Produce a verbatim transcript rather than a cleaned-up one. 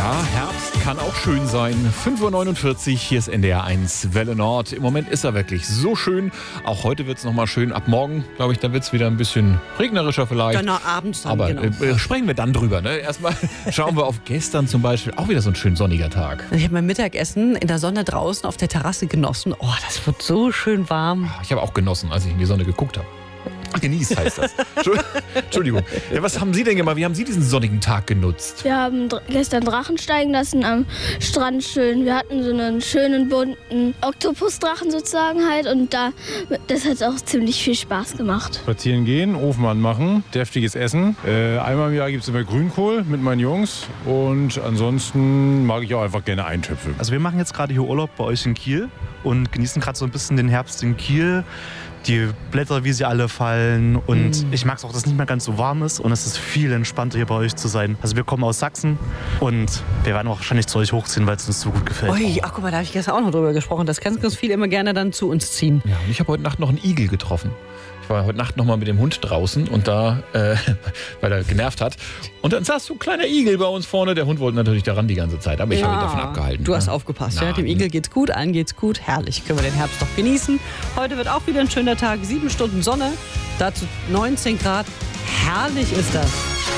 Ja, Herbst kann auch schön sein. fünf Uhr neunundvierzig, hier ist N D R eins Welle Nord. Im Moment ist er wirklich so schön. Auch heute wird es nochmal schön. Ab morgen, glaube ich, da wird es wieder ein bisschen regnerischer vielleicht. Dann abends dann, Aber genau. äh, sprechen wir dann drüber. Ne? Erstmal schauen wir auf gestern zum Beispiel. Auch wieder so ein schön sonniger Tag. Ich habe mein Mittagessen in der Sonne draußen auf der Terrasse genossen. Oh, das wird so schön warm. Ich habe auch genossen, als ich in die Sonne geguckt habe. Genießt heißt das. Entschuldigung. Ja, was haben Sie denn gemacht? Wie haben Sie diesen sonnigen Tag genutzt? Wir haben dr- gestern Drachen steigen lassen am Strand schön. Wir hatten so einen schönen bunten Oktopusdrachen sozusagen halt und da, das hat auch ziemlich viel Spaß gemacht. Spazieren gehen, Ofen anmachen, deftiges Essen. Äh, einmal im Jahr gibt es immer Grünkohl mit meinen Jungs und ansonsten mag ich auch einfach gerne Eintöpfe. Also wir machen jetzt gerade hier Urlaub bei euch in Kiel und genießen gerade so ein bisschen den Herbst in Kiel. Die Blätter, wie sie alle fallen und mm. ich mag es auch, dass es nicht mehr ganz so warm ist und es ist viel entspannter hier bei euch zu sein. Also wir kommen aus Sachsen und wir werden auch wahrscheinlich zu euch hochziehen, weil es uns so gut gefällt. Ui, ach guck mal, da habe ich gestern auch noch drüber gesprochen, dass ganz, ganz viele immer gerne dann zu uns ziehen. Ja, und ich habe heute Nacht noch einen Igel getroffen. Ich war heute Nacht noch mal mit dem Hund draußen und da, äh, weil er genervt hat. Und dann saß so ein kleiner Igel bei uns vorne. Der Hund wollte natürlich daran die ganze Zeit, aber ich ja, habe ihn davon abgehalten. Du hast ja. aufgepasst, Na, ja? Dem Igel geht's gut, allen geht's gut. Herrlich, können wir den Herbst noch genießen. Heute wird auch wieder ein schöner Tag, sieben Stunden Sonne, dazu neunzehn Grad. Herrlich ist das.